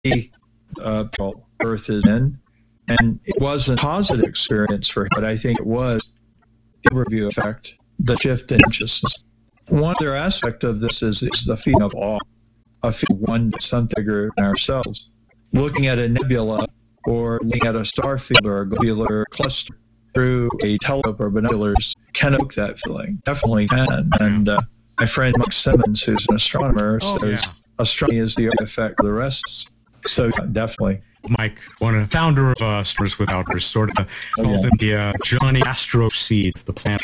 Earth is in. And it wasn't a positive experience for him, but I think it was the overview effect, the shift in consciousness. One other aspect of this is the feeling of awe, a feeling of one something bigger than ourselves. Looking at a nebula or looking at a star field or a globular cluster through a telescope or binoculars can evoke that feeling. Definitely can. And my friend Mike Simmons, who's an astronomer, says astronomy is the effect of the rest. So definitely. Mike, one founder of Stars Without Borders, sort of called him the Johnny Astro Seed of the planet.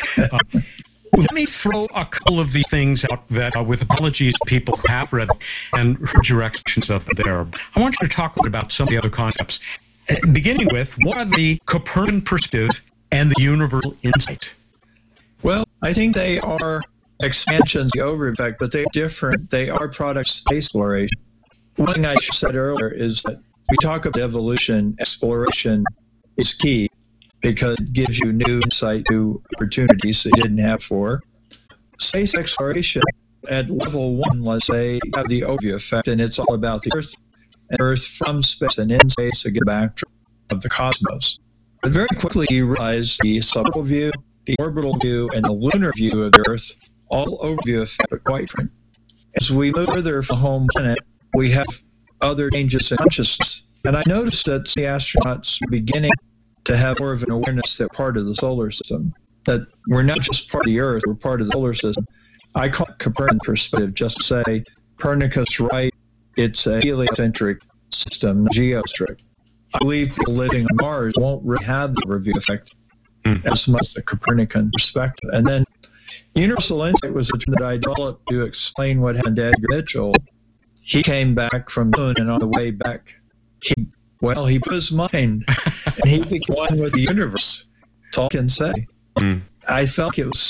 Let me throw a couple of these things out that, with apologies to people who have read and heard your explanations of them there, I want you to talk a little about some of the other concepts. Beginning with, what are the Copernican perspective and the universal insight? Well, I think they are expansions, the over effect, but they're different. They are products of exploration. One thing I said earlier is that we talk about evolution, exploration is key because it gives you new insight, new opportunities that you didn't have before. Space exploration at level 1, let's say, you have the overview effect, and it's all about the Earth, and Earth from space and in space again back of the cosmos. But very quickly you realize the suborbital view, the orbital view, and the lunar view of the Earth, all overview effect, but quite different. As we move further from home planet, we have other changes in consciousness. And I noticed that the astronauts are beginning to have more of an awareness that part of the solar system, that we're not just part of the Earth, we're part of the solar system. I call it Copernican perspective, just to say, Copernicus right, it's a heliocentric system, not geocentric. I believe people living on Mars won't really have the overview effect as much as the Copernican perspective. And then universal insight was a term that I developed to explain what happened to Edgar Mitchell. He came back from the moon, and on the way back, he put his mind, and he became one with the universe. That's all I can say. I felt it was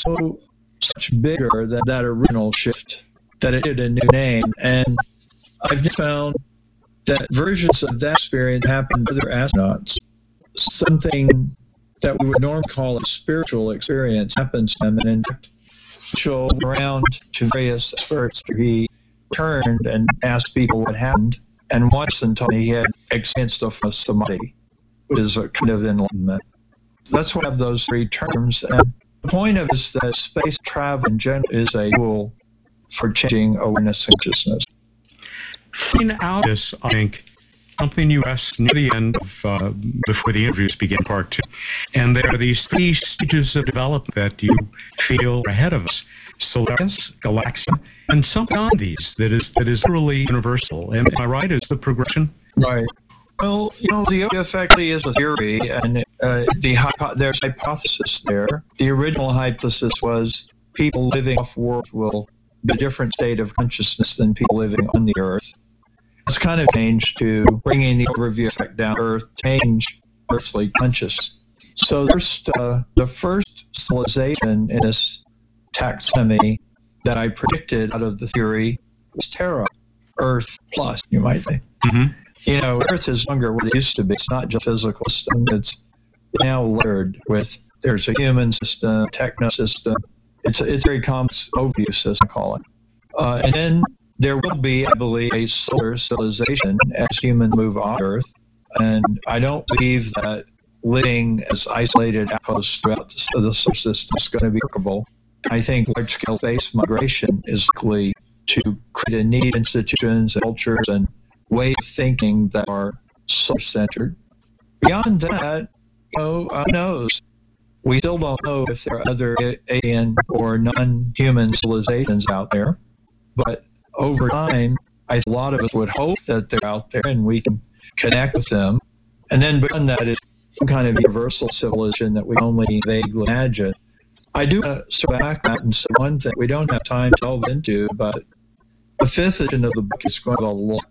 such bigger than that original shift that it did a new name. And I've found that versions of that experience happen to other astronauts. Something that we would normally call a spiritual experience happens to them. And in fact, Mitchell around to various experts, he turned and asked people what happened, and Watson told me he had experienced a samadhi, which is a kind of enlightenment. That's why I have those three terms. And the point of it is that space travel in general is a tool for changing awareness and consciousness. Finding out this, I think, something you asked near the end of, before the interviews begin, part 2. And there are these 3 stages of development that you feel are ahead of us. Solaris, Galaxia, and something on these that is literally universal. Am I right? Is the progression? Right. Well, the overview effect is a theory, and there's a hypothesis there. The original hypothesis was people living off Earth will be a different state of consciousness than people living on the Earth. It's kind of changed to bringing the overview effect down to Earth, change earthly conscious. So there's the first civilization in this taxonomy that I predicted out of the theory was Terra, Earth plus, you might think. Earth is longer what it used to be. It's not just a physical system. It's now layered with, there's a human system, techno system. It's a very complex overview system, I call it. And then there will be, I believe, a solar civilization as humans move on Earth. And I don't believe that living as isolated outposts throughout the solar system is going to be workable. I think large-scale space migration is likely to create a need institutions and cultures and ways of thinking that are solar-centered. Beyond that, who knows? We still don't know if there are other alien or non-human civilizations out there. But over time, a lot of us would hope that they're out there and we can connect with them. And then beyond that is some kind of universal civilization that we only vaguely imagine. I do sort back that and say one thing we don't have time to delve into, but the 5th edition of the book is going to have a lot